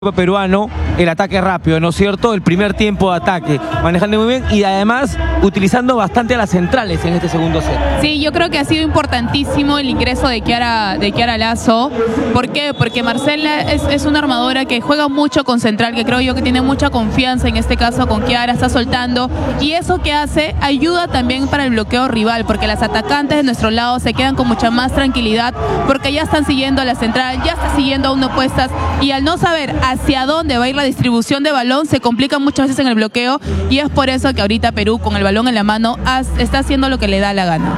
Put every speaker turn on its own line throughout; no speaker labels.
peruano el ataque rápido, ¿no es cierto? El primer tiempo de ataque, manejando muy bien y además utilizando bastante a las centrales en este segundo set.
Sí, yo creo que ha sido importantísimo el ingreso de Kiara Lazo. ¿Por qué? Porque Marcela es una armadora que juega mucho con central, que creo yo que tiene mucha confianza en este caso con Kiara, está soltando, y eso que hace ayuda también para el bloqueo rival, porque las atacantes de nuestro lado se quedan con mucha más tranquilidad, porque ya están siguiendo a la central, ya está siguiendo a uno opuestas, y al no saber hacia dónde va a ir la distribución de balón, se complica muchas veces en el bloqueo, y es por eso que ahorita Perú, con el balón en la mano, está haciendo lo que le da la gana.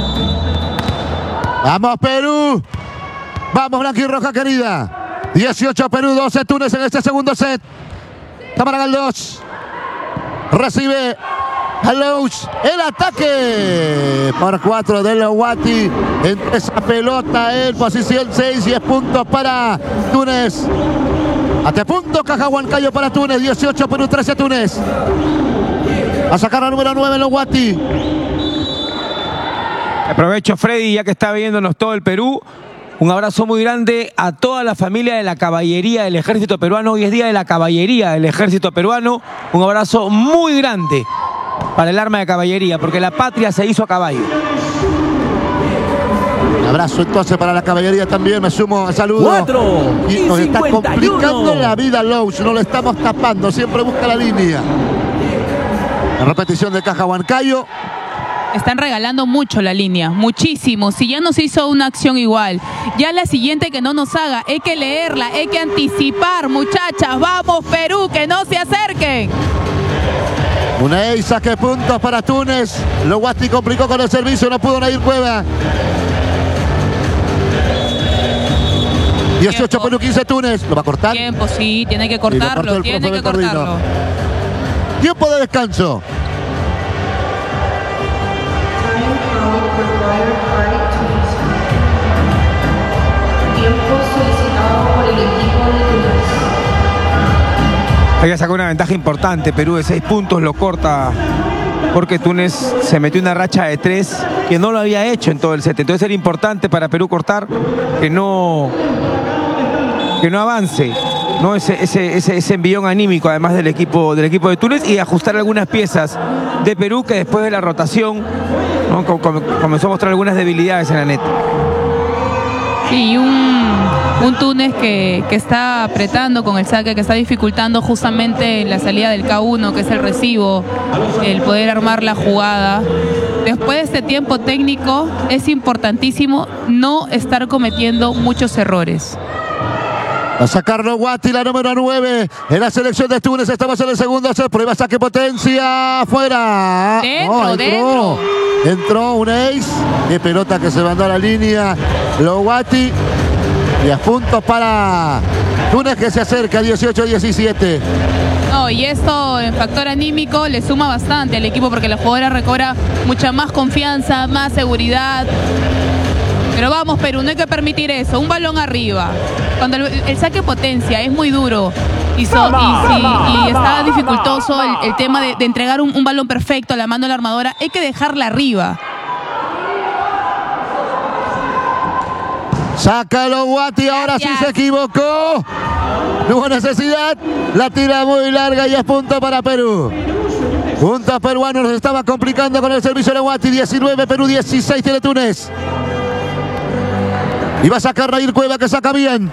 ¡Vamos, Perú! ¡Vamos, blanquirroja querida! 18 Perú, 12 Túnez en este segundo set. Tamara Galdós recibe a Louch. El ataque por 4 de Lowati. En esa pelota en posición 6. 10 puntos para Túnez. Hasta punto Caja Huancayo para Túnez. 18 Perú, 13 Túnez. A sacar la número 9 Lowati.
Aprovecho, Freddy, ya que está viéndonos todo el Perú. Un abrazo muy grande a toda la familia de la caballería del ejército peruano. Hoy es día de la caballería del ejército peruano. Un abrazo muy grande para el arma de caballería, porque la patria se hizo a caballo.
Un abrazo entonces para la caballería también. Me sumo al saludo.
4
y nos
51.
está complicando la vida Louch. No lo estamos tapando. Siempre busca la línea. La repetición de Caja Huancayo.
Están regalando mucho la línea, muchísimo. Si ya nos hizo una acción igual, ya la siguiente que no nos haga, hay que leerla, hay que anticipar, muchachas. Vamos, Perú, que no se acerquen.
Una saque puntos para Túnez. Lowati complicó con el servicio, no pudo Nair Cueva. 18
Tiempo.
Perú, 15 Túnez. ¿Lo va a cortar?
Tiempo, sí, tiene que
Y lo cortó
cortarlo,
el
tiene
profe
que
Bernardino.
cortarlo.
Tiempo de descanso.
Tiempo solicitado por el equipo de Túnez.
Había sacado una ventaja importante. Perú de 6 puntos lo corta porque Túnez se metió una racha de 3 que no lo había hecho en todo el set. Entonces era importante para Perú cortar, que no avance, ¿no? Ese envión anímico, además del equipo de Túnez, y ajustar algunas piezas de Perú que después de la rotación, ¿no? Comenzó a mostrar algunas debilidades en la net.
Sí, un Túnez que está apretando con el saque, que está dificultando justamente la salida del K1, que es el recibo, el poder armar la jugada. Después de este tiempo técnico, es importantísimo no estar cometiendo muchos errores.
A sacar Lowati, la número 9 en la selección de Túnez. Estamos en el segundo set. Prueba saque potencia. Fuera.
Dentro.
Entró un ace. De pelota que se mandó a la línea. Lowati. 10 puntos para Túnez, que se acerca 18-17.
No, y esto en factor anímico le suma bastante al equipo, porque la jugadora recobra mucha más confianza, más seguridad. Pero vamos, Perú, no hay que permitir eso. Un balón arriba. Cuando el saque potencia es muy duro y está dificultoso el tema de entregar un balón perfecto a la mano de la armadora, hay que dejarla arriba.
Sácalo Guati, ahora sí se equivocó. No hubo necesidad. La tira muy larga y es punto para Perú. Puntos peruanos, nos estaba complicando con el servicio de Guati. 19 Perú, 16 tiene Túnez. Y va a sacar Nair Cueva, que saca bien.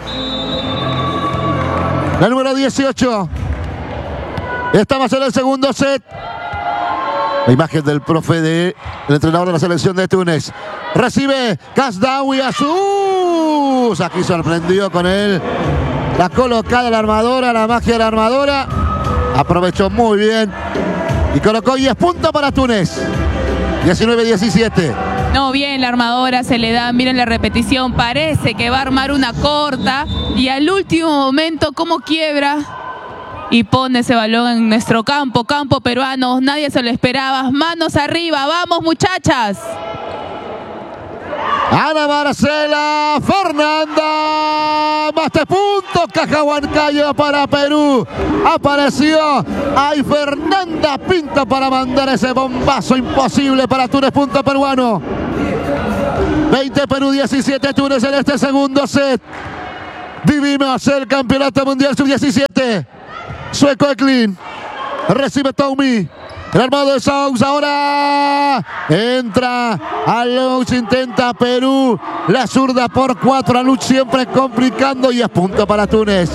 La número 18. Estamos en el segundo set. La imagen del profe del entrenador de la selección de Túnez. Recibe Kasdawi Azus. Aquí sorprendió con él. La colocada de la armadora, la magia de la armadora. Aprovechó muy bien. Y colocó 10 puntos para Túnez. 19-17.
No, bien, la armadora se le da, miren la repetición, parece que va a armar una corta y al último momento cómo quiebra y pone ese balón en nuestro campo peruano, nadie se lo esperaba. Manos arriba, vamos muchachas.
Ana Marcela Fernanda, más de puntos, Caja Huancayo para Perú. Apareció ahí Fernanda Pinto para mandar ese bombazo imposible para Túnez, punto peruano. 20 Perú, 17 Túnez en este segundo set. Vivimos el campeonato mundial sub-17. Sueco Eklin. Recibe Toumi. El armado de Saux ahora entra Alouch, intenta Perú, la zurda por 4, Alouch siempre complicando y es punto para Túnez.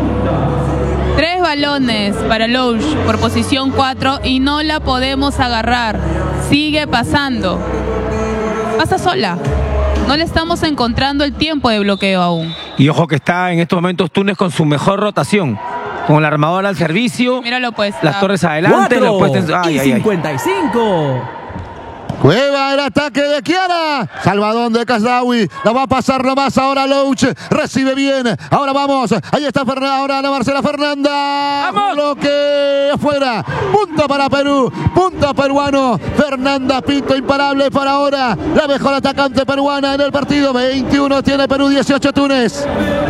3 balones para Alouch por posición 4 y no la podemos agarrar, sigue pasando, pasa sola, no le estamos encontrando el tiempo de bloqueo aún.
Y ojo que está en estos momentos Túnez con su mejor rotación. Con la armadora al servicio.
Míralo pues.
Las torres adelante.
4 y 55.
Cueva el ataque de Kiara. Salvadón de Kasdawi. La va a pasar nomás ahora Alouch. Recibe bien. Ahora vamos. Ahí está ahora Ana Marcela Fernanda.
¡Vamos!
Bloque afuera. Punto para Perú. Punto peruano. Fernanda Pinto imparable para ahora. La mejor atacante peruana en el partido. 21 tiene Perú, 18 Túnez.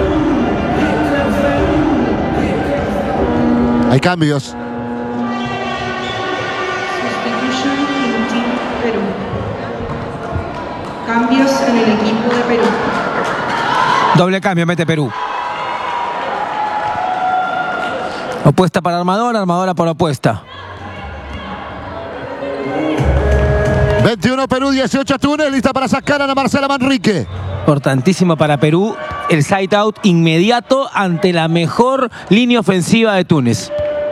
Hay cambios.
Substitution in Team Perú. Cambios en el equipo de Perú.
Doble cambio, mete Perú. Opuesta para armadora, armadora por opuesta.
21 Perú, 18 Túnez. Lista para sacar a Ana Marcela Manrique.
Importantísimo para Perú el side out inmediato ante la mejor línea ofensiva de Túnez.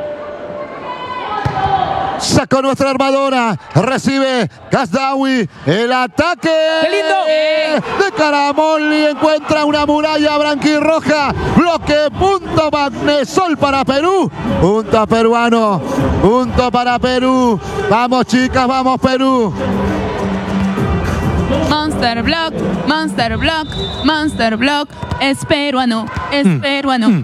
Sacó nuestra armadora. Recibe Kasdawi. El ataque.
¡Qué lindo!
De Caramoli. Encuentra una muralla blanquirroja. Bloque. Punto Magnesol para Perú. Punto peruano. Punto para Perú. Vamos, chicas. Vamos, Perú.
Monster Block, Monster Block, Monster Block, es peruano, es peruano.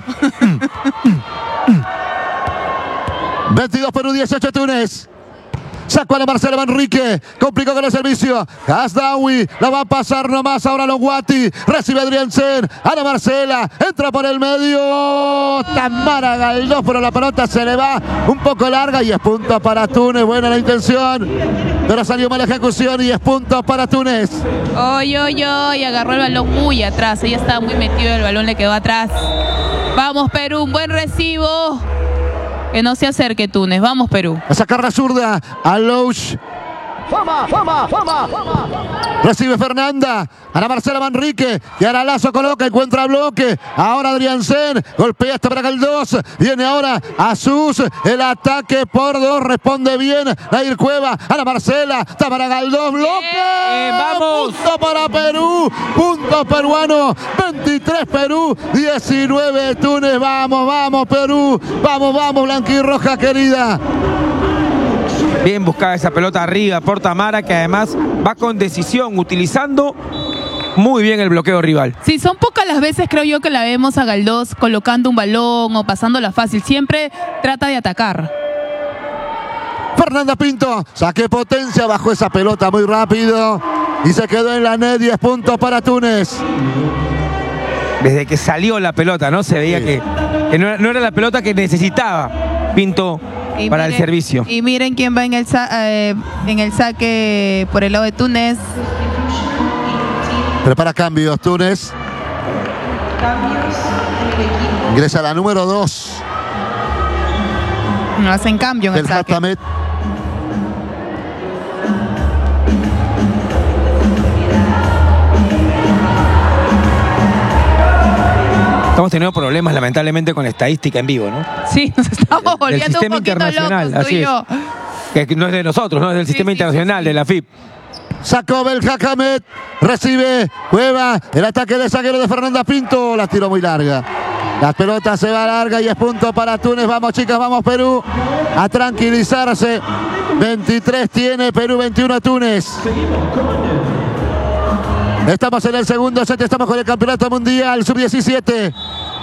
22 Perú, 18 Túnez. Sacó a la Marcela Manrique. Complicó con el servicio. Kasdawi. La va a pasar nomás ahora Longuati. Recibe Adriansen. Ana Marcela. Entra por el medio. Tamara Galdós, pero la pelota se le va un poco larga y es punto para Túnez. Buena la intención, pero salió mala ejecución y es punto para Túnez.
Oy, agarró el balón muy atrás. Ella estaba muy metido, el balón le quedó atrás. Vamos Perú, un buen recibo. Que no se acerque Túnez. Vamos Perú.
A sacar la zurda. Alouch. Recibe Fernanda. Ana Marcela Manrique. Y ahora Lazo coloca, encuentra bloque. Ahora Adriansen. Golpea hasta para Galdós. Viene ahora Azus. El ataque por 2. Responde bien Nair Cueva. Ana Marcela. Tamara Galdós. Bloque.
¡Vamos!
Punto para Perú. Punto peruano. 23 Perú. 19 Túnez. Vamos, vamos Perú. Vamos, vamos blanquirroja querida.
Bien buscada esa pelota arriba por Tamara, que además va con decisión, utilizando muy bien el bloqueo rival.
Sí, son pocas las veces creo yo que la vemos a Galdós colocando un balón o pasándola fácil. Siempre trata de atacar.
Fernanda Pinto, saque potencia, bajó esa pelota muy rápido y se quedó en la net. 10 puntos para Túnez.
Desde que salió la pelota, ¿no? Se veía que no era la pelota que necesitaba Pinto para el servicio.
Y miren quién va en el saque por el lado de Túnez.
Prepara cambios Túnez.
Cambios en el equipo.
Ingresa la número 2
No hacen cambio en el
del
saque.
Hatamet.
Estamos teniendo problemas lamentablemente con la estadística en vivo, ¿no?
Sí, nos estamos volviendo un
sistema
poquito
internacional,
locos tú
así
y
es.
yo.
Que no es de nosotros, no es del sistema
sí,
internacional,
sí.
de la FIP.
Sacó Belhacamet. Recibe Cueva. El ataque de zaguero de Fernanda Pinto. La tiró muy larga. La pelota se va larga y es punto para Túnez. Vamos chicas, vamos Perú. A tranquilizarse. 23 tiene Perú, 21 Túnez. Estamos en el segundo set, estamos con el campeonato mundial sub-17.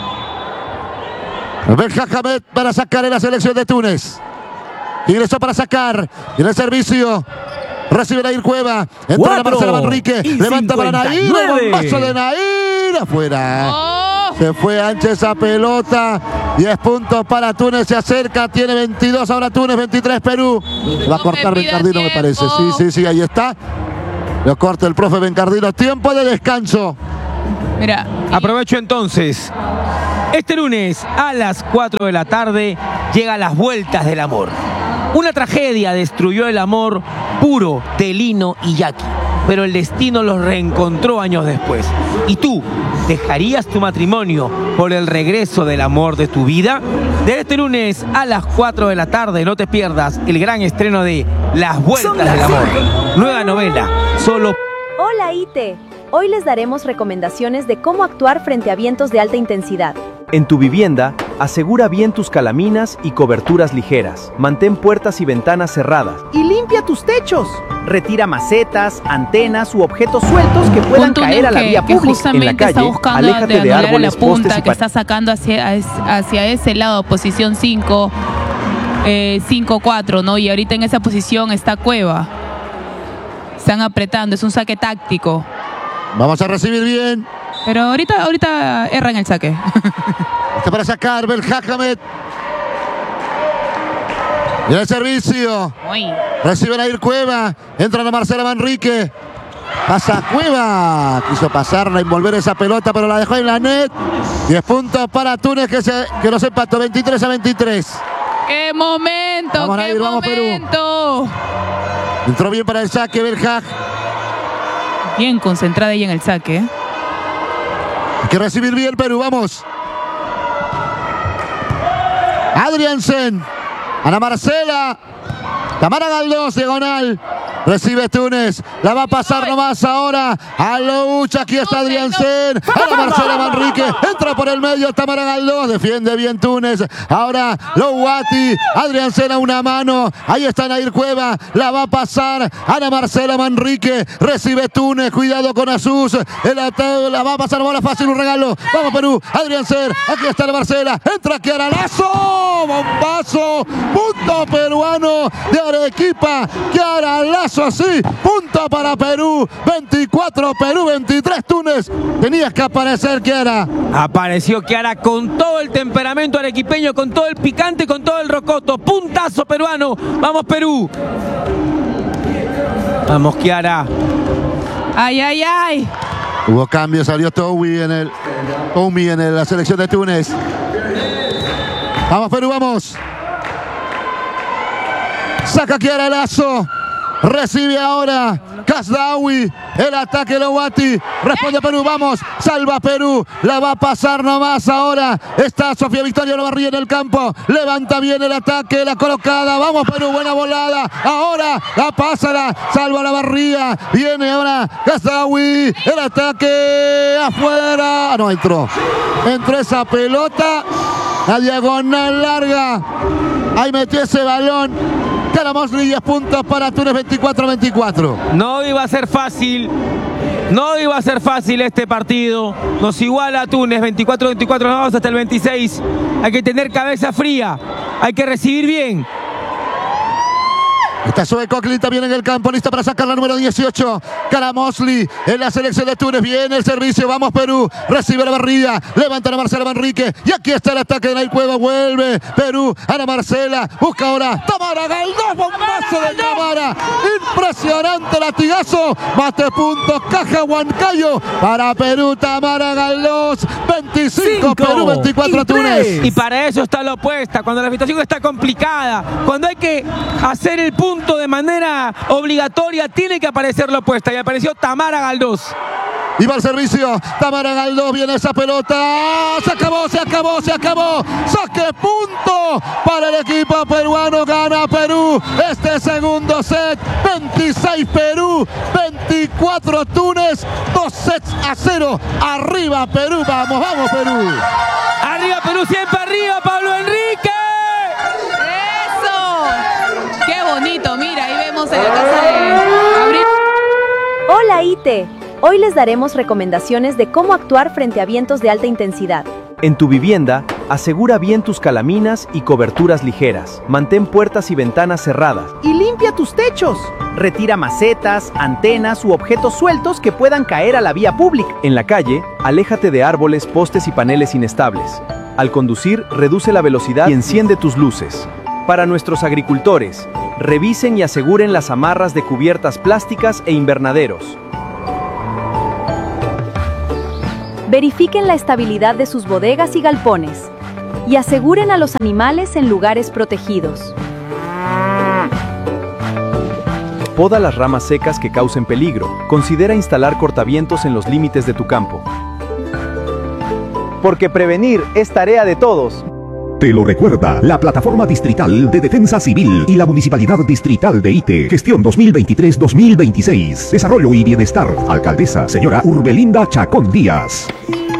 Belhacamet para sacar en la selección de Túnez. Ingresó para sacar. Y en el servicio recibe Nair Cueva. Entra la Marcela Manrique. Levanta para Nair. El bombazo de Nair. Afuera.
¡Oh!
Se fue ancha esa pelota. 10 puntos para Túnez. Se acerca. Tiene 22 ahora Túnez. 23 Perú. Va a cortar
me pida
Bencardino, me parece.
tiempo.
Sí, ahí está. Lo corta el profe Bencardino. Tiempo de descanso.
Mira.
Aprovecho entonces. Este lunes a las 4 de la tarde llega Las Vueltas del Amor. Una tragedia destruyó el amor puro de Lino y Jackie, pero el destino los reencontró años después. ¿Y tú, dejarías tu matrimonio por el regreso del amor de tu vida? De este lunes a las 4 de la tarde no te pierdas el gran estreno de Las Vueltas del Amor. Nueva novela, solo...
Hola ITE, hoy les daremos recomendaciones de cómo actuar frente a vientos de alta intensidad.
En tu vivienda, asegura bien tus calaminas y coberturas ligeras. Mantén puertas y ventanas cerradas.
Y limpia tus techos.
Retira macetas, antenas u objetos sueltos que puedan caer a la vía pública. En la calle,
está buscando
aléjate de árboles,
la punta
postes y
que está sacando hacia ese lado, posición 5, 5-4, ¿no? Y ahorita en esa posición está Cueva. Están apretando, es un saque táctico.
Vamos a recibir bien.
Pero ahorita erran el saque.
Está para sacar Belhajamet. Y el servicio.
Uy.
Reciben a Ir Cueva. Entran a Marcela Manrique. Pasa Cueva. Quiso pasarla, envolver esa pelota, pero la dejó en la net. 10 puntos para Túnez que los empató 23-23.
¡Qué momento!
Vamos,
¡Qué
Nair, vamos,
momento!
Entró bien para el saque Belhaj.
Bien concentrada ella en el saque.
Hay que recibir bien Perú, vamos. Adriansen. Ana Marcela. Tamara Galdós, diagonal. Recibe Túnez. La va a pasar nomás ahora. A Louch. Aquí está Adriansen. Ana Marcela Manrique. Entra por el medio Tamara Galdós. Defiende bien Túnez. Ahora Louati. Adriansen a una mano. Ahí está Nair Cueva. La va a pasar Ana Marcela Manrique. Recibe Túnez. Cuidado con Azus. La va a pasar bola fácil. Un regalo. Vamos Perú. Adriansen. Aquí está la Marcela. Entra Kiara Lazo. Bombazo. Punto peruano de Arequipa. Kiara Lazo. Así, punto para Perú, 24 Perú, 23 Túnez. Tenías que aparecer Kiara.
Apareció Kiara con todo el temperamento arequipeño, con todo el picante, con todo el rocoto. Puntazo peruano. Vamos Perú. Vamos Kiara.
¡Ay, ay, ay!
Hubo cambio, salió Toumi en la selección de Túnez. Vamos Perú, vamos. Saca Kiara Lazo. Recibe ahora Kasdawi. El ataque Louati. Responde Perú. Vamos. Salva Perú. La va a pasar nomás ahora. Está Sofía Victoria Olavarría en el campo. Levanta bien el ataque. La colocada. Vamos Perú. Buena volada. Ahora la pasa. Salva Olavarría. Viene ahora Kasdawi. El ataque afuera. No entró. Entró esa pelota. La diagonal larga. Ahí metió ese balón. Caramosli, 10 puntos para Túnez, 24-24.
No iba a ser fácil. No iba a ser fácil este partido. Nos iguala a Túnez, 24-24, nos vamos hasta el 26. Hay que tener cabeza fría. Hay que recibir bien.
Está Zoe Coughlin también en el campo, lista para sacar la número 18. Caramosli en la selección de Túnez. Viene el servicio, vamos Perú. Recibe la barrida, levanta a Marcela Manrique. Y aquí está el ataque de Nair Cueva. Vuelve Perú, Ana Marcela. Busca ahora Tamara Galdós. Bombazo de Tamara. Impresionante latigazo. Mate puntos, Caja Huancayo. Para Perú, Tamara Galdós. 25 Perú, 24 Túnez.
Y para eso está la opuesta. Cuando la situación está complicada, cuando hay que hacer el punto de manera obligatoria, tiene que aparecer la opuesta. Y apareció Tamara Galdós.
Y va al servicio. Tamara Galdós, viene esa pelota. Se acabó, se acabó, se acabó. Saque punto para el equipo peruano. Gana Perú este segundo set. 26 Perú, 24 Túnez. 2-0. Arriba Perú. Vamos, vamos Perú.
Arriba Perú, siempre arriba, Pablo Enrique.
¡Eso! ¡Qué bonito! Mira, ahí vemos en la casa de Abril.
Hola ITE, hoy les daremos recomendaciones de cómo actuar frente a vientos de alta intensidad.
En tu vivienda, asegura bien tus calaminas y coberturas ligeras. Mantén puertas y ventanas cerradas.
Y limpia tus techos.
Retira macetas, antenas u objetos sueltos que puedan caer a la vía pública. En la calle, aléjate de árboles, postes y paneles inestables. Al conducir, reduce la velocidad y enciende tus luces. Para nuestros agricultores, revisen y aseguren las amarras de cubiertas plásticas e invernaderos.
Verifiquen la estabilidad de sus bodegas y galpones y aseguren a los animales en lugares protegidos.
Poda las ramas secas que causen peligro. Considera instalar cortavientos en los límites de tu campo. Porque prevenir es tarea de todos.
Te lo recuerda la Plataforma Distrital de Defensa Civil y la Municipalidad Distrital de Ite. Gestión 2023-2026. Desarrollo y Bienestar. Alcaldesa, señora Urbelinda Chacón Díaz.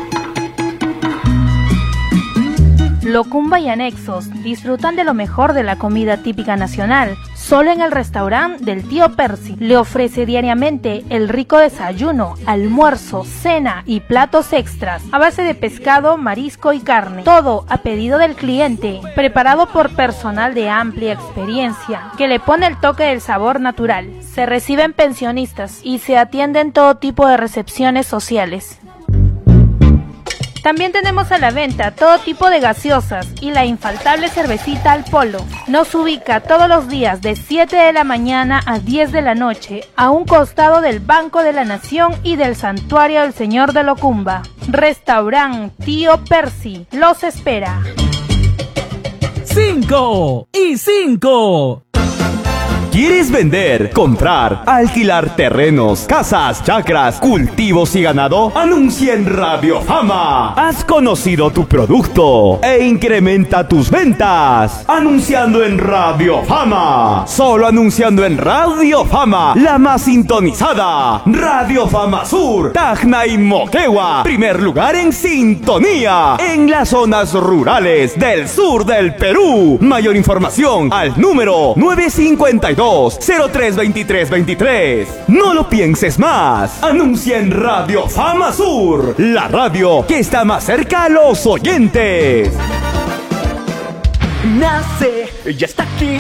Locumba y anexos disfrutan de lo mejor de la comida típica nacional. Solo en el restaurante del tío Percy le ofrece diariamente el rico desayuno, almuerzo, cena y platos extras a base de pescado, marisco y carne. Todo a pedido del cliente, preparado por personal de amplia experiencia que le pone el toque del sabor natural. Se reciben pensionistas y se atienden todo tipo de recepciones sociales. También tenemos a la venta todo tipo de gaseosas y la infaltable cervecita al polo. Nos ubica todos los días de 7 de la mañana a 10 de la noche, a un costado del Banco de la Nación y del Santuario del Señor de Locumba. Restaurante Tío Percy los espera.
5 y 5.
¿Quieres vender, comprar, alquilar terrenos, casas, chacras, cultivos y ganado? Anuncia en Radio Fama. Has conocido tu producto e incrementa tus ventas. Anunciando en Radio Fama. Solo anunciando en Radio Fama, la más sintonizada. Radio Fama Sur, Tacna y Moquegua. Primer lugar en sintonía en las zonas rurales del sur del Perú. Mayor información al número 952-032323. No lo pienses más. Anuncia en Radio Fama Sur, la radio que está más cerca a los oyentes.
Nace, ya está aquí.